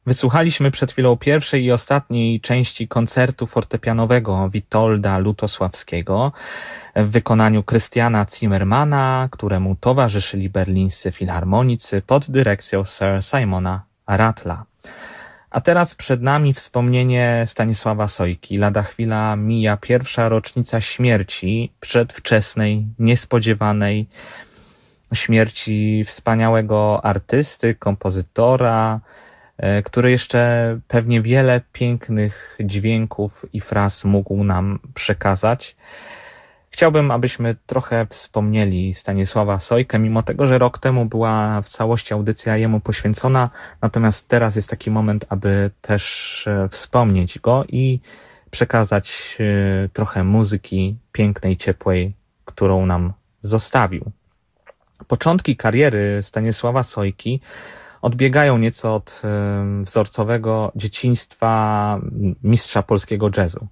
Wysłuchaliśmy przed chwilą pierwszej i ostatniej części koncertu fortepianowego Witolda Lutosławskiego w wykonaniu Krystiana Zimmermana, któremu towarzyszyli berlińscy filharmonicy pod dyrekcją Sir Simona Rattla. A teraz przed nami wspomnienie Stanisława Sojki. Lada chwila mija pierwsza rocznica śmierci, przedwczesnej, niespodziewanej śmierci wspaniałego artysty, kompozytora, który jeszcze pewnie wiele pięknych dźwięków i fraz mógł nam przekazać. Chciałbym, abyśmy trochę wspomnieli Stanisława Sojkę, mimo tego, że rok temu była w całości audycja jemu poświęcona, natomiast teraz jest taki moment, aby też wspomnieć go i przekazać trochę muzyki pięknej, ciepłej, którą nam zostawił. Początki kariery Stanisława Sojki odbiegają nieco od wzorcowego dzieciństwa mistrza polskiego jazzu.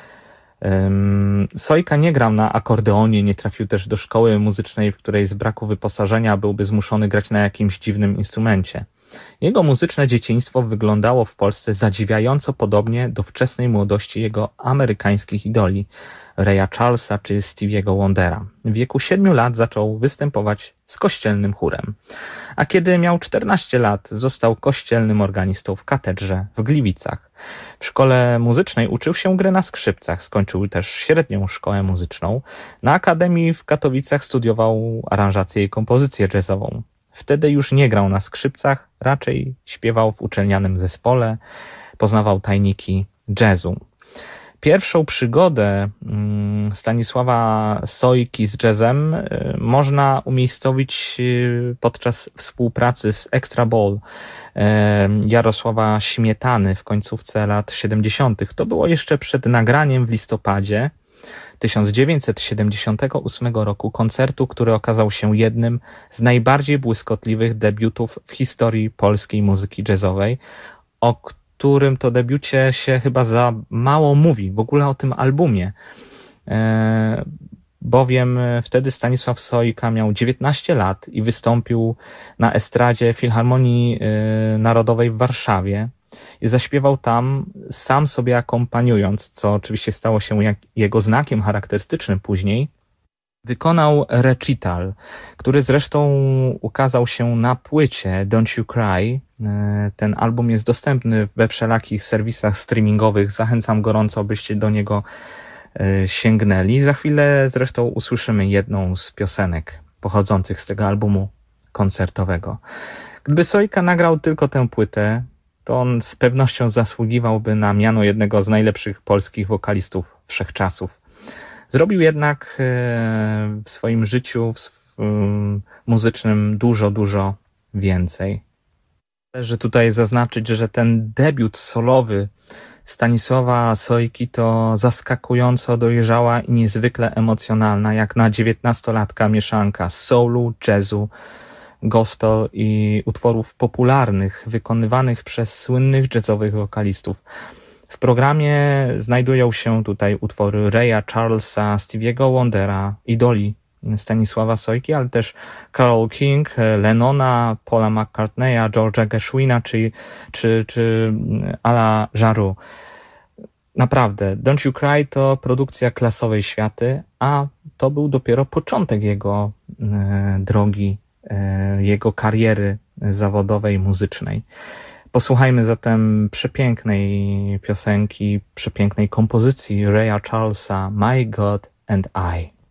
Sojka nie grał na akordeonie, nie trafił też do szkoły muzycznej, w której z braku wyposażenia byłby zmuszony grać na jakimś dziwnym instrumencie. Jego muzyczne dzieciństwo wyglądało w Polsce zadziwiająco podobnie do wczesnej młodości jego amerykańskich idoli, Raya Charlesa czy Stevie'ego Wondera. W wieku 7 lat zaczął występować z kościelnym chórem, a kiedy miał 14 lat, został kościelnym organistą w katedrze w Gliwicach. W szkole muzycznej uczył się gry na skrzypcach, skończył też średnią szkołę muzyczną. Na Akademii w Katowicach studiował aranżację i kompozycję jazzową. Wtedy już nie grał na skrzypcach, raczej śpiewał w uczelnianym zespole, poznawał tajniki jazzu. Pierwszą przygodę Stanisława Sojki z jazzem można umiejscowić podczas współpracy z Extra Ball Jarosława Śmietany w końcówce lat 70. To było jeszcze przed nagraniem w listopadzie 1978 roku koncertu, który okazał się jednym z najbardziej błyskotliwych debiutów w historii polskiej muzyki jazzowej, o którym to debiucie się chyba za mało mówi, w ogóle o tym albumie, bowiem wtedy Stanisław Sojka miał 19 lat i wystąpił na estradzie Filharmonii Narodowej w Warszawie i zaśpiewał tam sam sobie akompaniując, co oczywiście stało się jego znakiem charakterystycznym później. Wykonał recital, który zresztą ukazał się na płycie Don't You Cry. Ten album jest dostępny we wszelakich serwisach streamingowych. Zachęcam gorąco, byście do niego sięgnęli. Za chwilę zresztą usłyszymy jedną z piosenek pochodzących z tego albumu koncertowego. Gdyby Sojka nagrał tylko tę płytę, to on z pewnością zasługiwałby na miano jednego z najlepszych polskich wokalistów wszechczasów. Zrobił jednak w swoim życiu muzycznym dużo więcej. Należy tutaj zaznaczyć, że ten debiut solowy Stanisława Sojki to zaskakująco dojrzała i niezwykle emocjonalna, jak na 19-latka mieszanka soulu, jazzu, gospel i utworów popularnych wykonywanych przez słynnych jazzowych wokalistów. W programie znajdują się tutaj utwory Raya Charlesa, Stevie'ego Wondera, idoli Stanisława Sojki, ale też Carole King, Lennona, Paula McCartneya, George'a Gershwina czy Ala Jarreau. Naprawdę, Don't You Cry to produkcja klasowej światy, a to był dopiero początek jego drogi, jego kariery zawodowej, muzycznej. Posłuchajmy zatem przepięknej piosenki, przepięknej kompozycji Raya Charlesa, My God and I.